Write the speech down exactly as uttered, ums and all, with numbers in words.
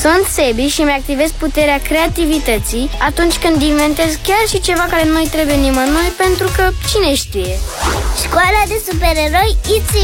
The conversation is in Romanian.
Sunt Sebi și îmi activez puterea creativității atunci când inventez chiar și ceva care nu-i trebuie nimănui, pentru că cine știe. Școala de supereroi Itsy